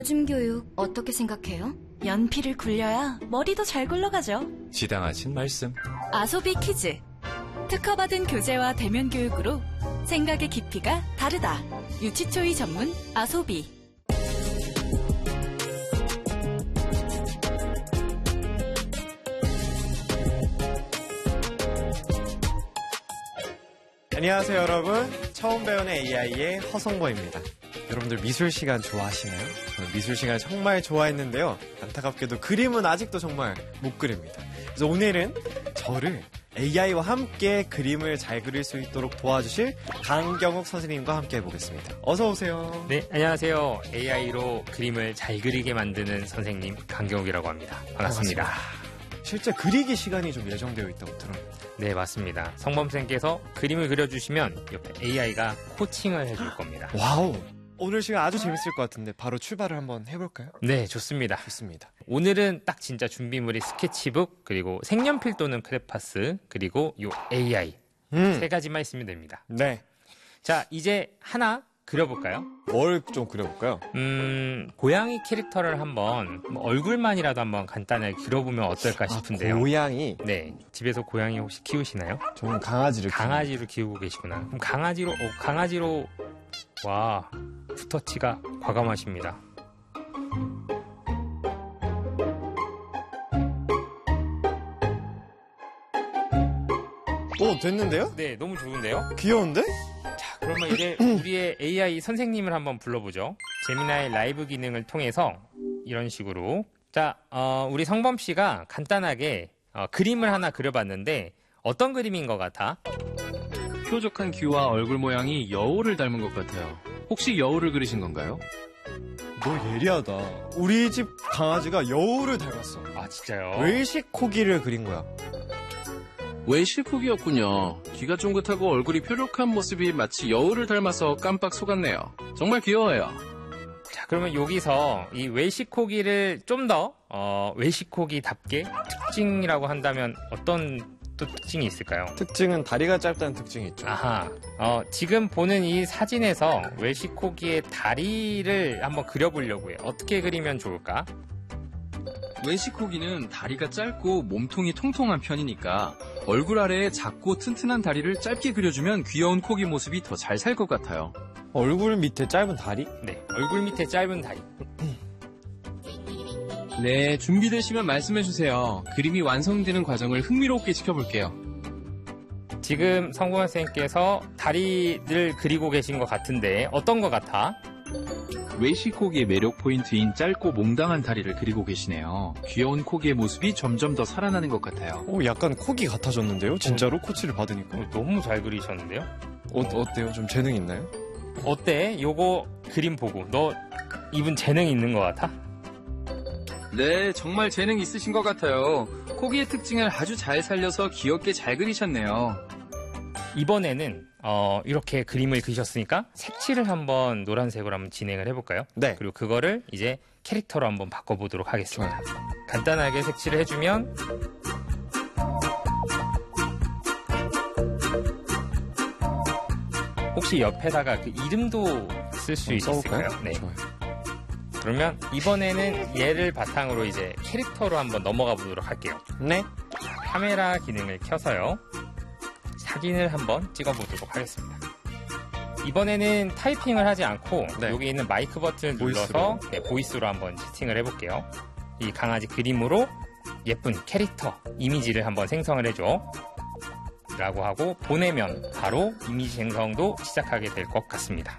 요즘 교육 어떻게 생각해요? 연필을 굴려야 머리도 잘 굴러가죠. 지당하신 말씀. 아소비 퀴즈. 특허받은 교재와 대면 교육으로 생각의 깊이가 다르다. 유치초이 전문 아소비. 안녕하세요 여러분, 처음 배우는 AI의 허성모입니다. 여러분들 미술 시간 좋아하시나요? 저는 미술 시간 정말 좋아했는데요, 안타깝게도 그림은 아직도 정말 못 그립니다. 그래서 오늘은 저를 AI와 함께 그림을 잘 그릴 수 있도록 도와주실 강경욱 선생님과 함께 해보겠습니다. 어서 오세요. 네, 안녕하세요. AI로 그림을 잘 그리게 만드는 선생님 강경욱이라고 합니다. 반갑습니다. 실제 그리기 시간이 좀 예정되어 있다고 들었는데. 네, 맞습니다. 성범쌤께서 그림을 그려주시면 옆에 AI가 코칭을 해줄 겁니다. 와우, 오늘 시간 아주 재밌을 것 같은데 바로 출발을 한번 해볼까요? 네, 좋습니다. 좋습니다. 오늘은 딱 진짜 준비물이 스케치북, 그리고 색연필 또는 크레파스, 그리고 요 AI 세 가지만 있으면 됩니다. 네. 자, 이제 하나 그려볼까요? 뭘 좀 그려볼까요? 고양이 캐릭터를 한번 얼굴만이라도 한번 간단하게 그려보면 어떨까 싶은데요. 고양이? 네, 집에서 고양이 혹시 키우시나요? 저는 강아지를 키우고 계시구나. 그럼 강아지로 와, 붓터치가 과감하십니다. 오, 됐는데요? 네, 너무 좋은데요? 귀여운데? 자, 그러면 이제 우리의 AI 선생님을 한번 불러보죠. 제미나이 라이브 기능을 통해서 이런 식으로. 자, 우리 성범 씨가 간단하게 그림을 하나 그려봤는데 어떤 그림인 것 같아? 뾰족한 귀와 얼굴 모양이 여우를 닮은 것 같아요. 혹시 여우를 그리신 건가요? 너 예리하다. 우리 집 강아지가 여우를 닮았어. 아, 진짜요? 외식 코기를 그린 거야. 외식후기였군요. 귀가 쫑긋하고 얼굴이 뾰족한 모습이 마치 여우를 닮아서 깜빡 속았네요. 정말 귀여워요. 자, 그러면 여기서 이 외식코기를 좀 더 외식코기답게 특징이라고 한다면 어떤 또 특징이 있을까요? 특징은 다리가 짧다는 특징이 있죠. 아하. 지금 보는 이 사진에서 외식코기의 다리를 한번 그려보려고 해요. 어떻게 그리면 좋을까? 외식코기는 다리가 짧고 몸통이 통통한 편이니까 얼굴 아래에 작고 튼튼한 다리를 짧게 그려주면 귀여운 코기 모습이 더 잘 살 것 같아요. 얼굴 밑에 짧은 다리? 네, 얼굴 밑에 짧은 다리. 네, 준비되시면 말씀해주세요. 그림이 완성되는 과정을 흥미롭게 지켜볼게요. 지금 성범 선생님께서 다리를 그리고 계신 것 같은데 어떤 것 같아? 외식코기의 매력 포인트인 짧고 몽당한 다리를 그리고 계시네요. 귀여운 코기의 모습이 점점 더 살아나는 것 같아요. 오, 약간 코기 같아졌는데요? 진짜로 코치를 받으니까. 너무 잘 그리셨는데요? 어때요? 좀 재능 있나요? 어때? 요거 그림 보고 너 이분 재능 있는 것 같아? 네, 정말 재능 있으신 것 같아요. 코기의 특징을 아주 잘 살려서 귀엽게 잘 그리셨네요. 이번에는 이렇게 그림을 그리셨으니까 색칠을 한번 노란색으로 한번 진행을 해볼까요? 네. 그리고 그거를 이제 캐릭터로 한번 바꿔보도록 하겠습니다. 좋아요. 간단하게 색칠을 해주면 혹시 옆에다가 그 이름도 쓸 수 있을까요? 네. 좋아요. 그러면 이번에는 얘를 바탕으로 이제 캐릭터로 한번 넘어가 보도록 할게요. 네. 카메라 기능을 켜서요. 사진을 한번 찍어보도록 하겠습니다. 이번에는 타이핑을 하지 않고 네. 여기 있는 마이크 버튼을 눌러서 보이스로 한번 채팅을 해볼게요. 이 강아지 그림으로 예쁜 캐릭터 이미지를 한번 생성을 해줘 라고 하고 보내면 바로 이미지 생성도 시작하게 될 것 같습니다.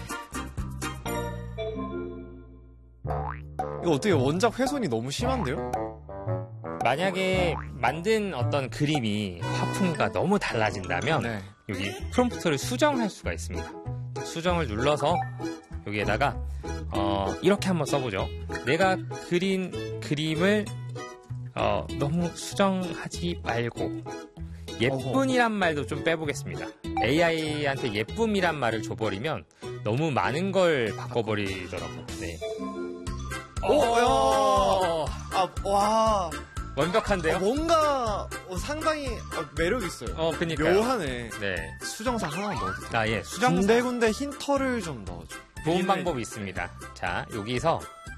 이거 어떻게 원작 훼손이 너무 심한데요? 만약에 만든 어떤 그림이 화풍과 너무 달라진다면 네. 여기 프롬프트를 수정할 수가 있습니다. 수정을 눌러서 여기에다가 이렇게 한번 써보죠. 내가 그린 그림을 너무 수정하지 말고 예쁜이란 말도 좀 빼보겠습니다. AI한테 예쁨이란 말을 줘버리면 너무 많은 걸 바꿔버리더라고요. 네. 와. 완벽한데요? 뭔가 상당히 매력 있어요. 그니까요. 묘하네. 네. 수정사 하나 넣어도 돼요? 예, 수정사. 군데군데 힌터를 좀 넣어줘. 좋은 방법이 있습니다. 자, 여기서